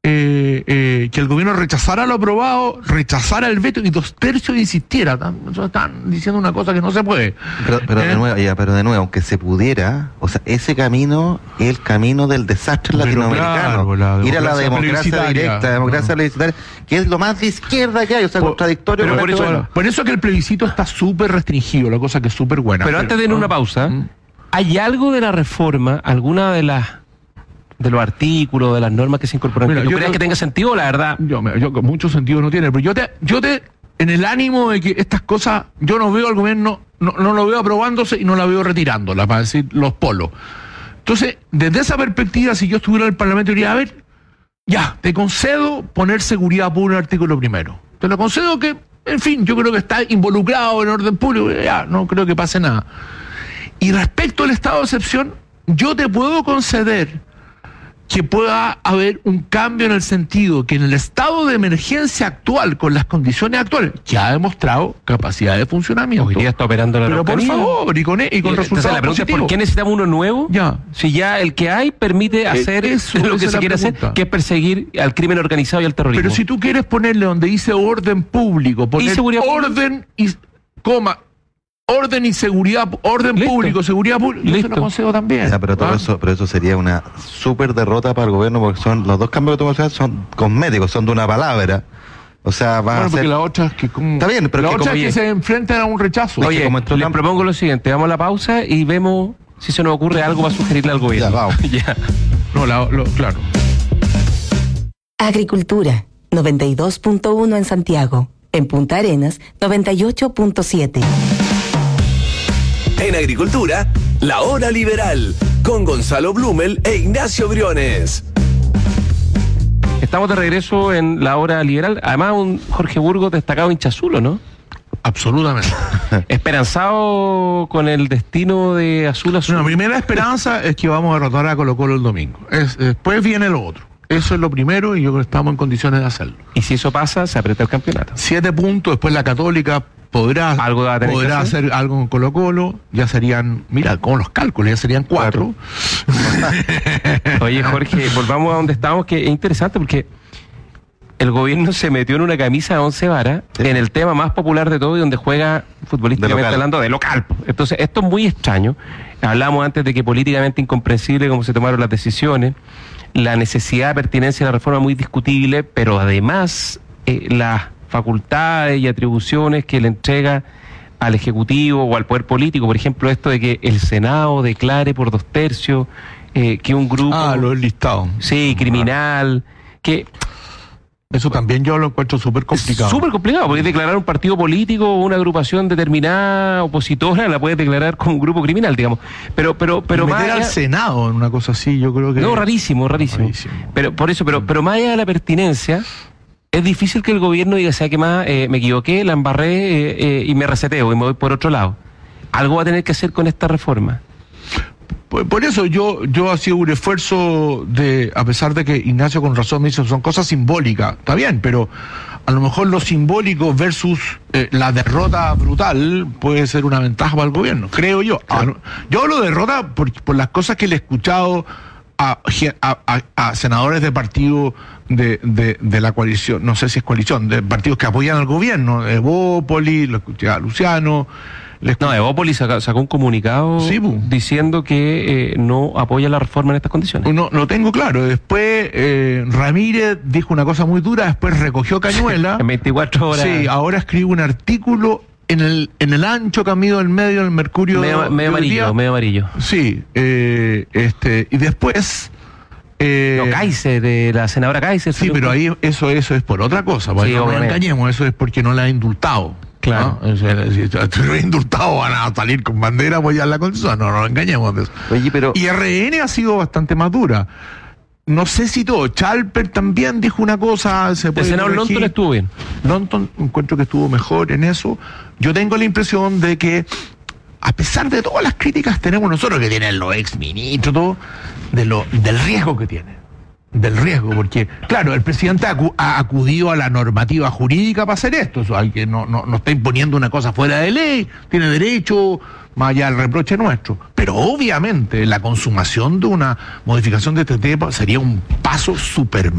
que el gobierno rechazara lo aprobado, rechazara el veto y 2/3 insistiera. Están diciendo una cosa que no se puede. Pero de nuevo, aunque se pudiera, o sea, ese camino es el camino del desastre latinoamericano. Claro, ir a la democracia directa, la democracia plebiscitaria, que es lo más de izquierda que hay, o sea, contradictorio. Por eso que el plebiscito está súper restringido, la cosa que es súper buena. Pero antes de ir a una pausa, ¿hay algo de la reforma, alguna de los artículos, de las normas que se incorporan? Mira, ¿Tú crees que tenga sentido, la verdad? Yo mucho sentido no tiene, pero yo te en el ánimo de que estas cosas, yo no veo al gobierno, no lo veo aprobándose y no la veo retirándola, para decir los polos. Entonces, desde esa perspectiva, si yo estuviera en el Parlamento, diría, a ver, ya, te concedo poner seguridad pública en el artículo primero. Te lo concedo que, en fin, yo creo que está involucrado en orden público, ya, no creo que pase nada. Y respecto al estado de excepción, yo te puedo conceder que pueda haber un cambio en el sentido que en el estado de emergencia actual, con las condiciones actuales, que ha demostrado capacidad de funcionamiento. Hoy día está operando la Pero por favor, y con resultados entonces la pregunta es, ¿por qué necesitamos uno nuevo? Ya. Si ya el que hay permite hacer lo que se quiere hacer, que es perseguir al crimen organizado y al terrorismo. Pero si tú quieres ponerle donde dice orden público, poner orden y coma, orden y seguridad, orden público, seguridad pública, yo se lo concedo también. Ya, pero eso sería una súper derrota para el gobierno, porque son los dos cambios que tú mencionas son cosméticos, son de una palabra. O sea, va a ser... porque la otra es que Está bien, pero la otra es que se enfrentan a un rechazo. Oye, les propongo lo siguiente, vamos a la pausa y vemos si se nos ocurre algo para sugerirle al gobierno. Ya, vamos. Ya. Claro. Agricultura, 92.1 en Santiago. En Punta Arenas, 98.7. En Agricultura, La Hora Liberal, con Gonzalo Blumel e Ignacio Briones. Estamos de regreso en La Hora Liberal. Además, un Jorge Burgos destacado hinchazulo, ¿no? Absolutamente. Esperanzado con el destino de Azul. La primera esperanza es que vamos a derrotar a Colo-Colo el domingo. Después viene lo otro. Eso es lo primero y yo creo que estamos en condiciones de hacerlo. Y si eso pasa, se aprieta el campeonato. 7 puntos, después la Católica podrá hacer algo con Colo-Colo, ya serían, mira, con los cálculos, ya serían 4. Oye, Jorge, volvamos a donde estábamos, que es interesante porque el gobierno se metió en una camisa de 11 varas, en el tema más popular de todo y donde juega futbolísticamente hablando de local. Entonces, esto es muy extraño. Hablamos antes de que políticamente incomprensible cómo se tomaron las decisiones, la necesidad de pertinencia de la reforma muy discutible, pero además las facultades y atribuciones que le entrega al Ejecutivo o al Poder Político, por ejemplo, esto de que el Senado declare por 2/3 que un grupo... lo he listado. Sí, criminal, que... Eso también yo lo encuentro súper complicado. Súper complicado, porque declarar un partido político o una agrupación determinada opositora la puedes declarar como un grupo criminal, digamos. Pero meter más allá, al Senado en una cosa así, yo creo que... No, rarísimo. Pero por eso, pero más allá de la pertinencia, es difícil que el gobierno diga, ¿sabes qué más? Me equivoqué, la embarré y me reseteo y me voy por otro lado. Algo va a tener que hacer con esta reforma. Por eso yo hacía un esfuerzo de, a pesar de que Ignacio con razón me dice, son cosas simbólicas, está bien, pero a lo mejor lo simbólico versus la derrota brutal puede ser una ventaja para el gobierno, creo yo. Claro. Yo hablo de derrota por las cosas que le he escuchado a senadores de partido de la coalición, no sé si es coalición, de partidos que apoyan al gobierno, Evópolis, lo escuché a Luciano. Evópolis sacó un comunicado diciendo que no apoya la reforma en estas condiciones. No, lo tengo claro. Después Ramírez dijo una cosa muy dura, después recogió cañuela. En 24 horas. Sí, ahora escribe un artículo en el ancho camino del medio del Mercurio. Medio amarillo. Sí, y después... Kaiser, de la senadora Kaiser. Sí, pero ahí eso es por otra cosa. Sí, no nos engañemos, eso es porque no la ha indultado. Claro. ¿No? Si lo he indultado van a salir con bandera a apoyar la constitución. No nos engañemos de eso. Oye, pero... Y RN ha sido bastante más dura. No sé si todo. Chalper también dijo una cosa. El senador Lonton estuvo bien. Lonton encuentro que estuvo mejor en eso. Yo tengo la impresión de que, a pesar de todas las críticas tenemos nosotros, que tienen los exministros, todo, del riesgo que tiene. Del riesgo, porque, claro, el presidente ha acudido a la normativa jurídica para hacer esto. Eso, hay que no está imponiendo una cosa fuera de ley, tiene derecho, más allá del reproche nuestro. Pero obviamente la consumación de una modificación de este tema sería un paso súper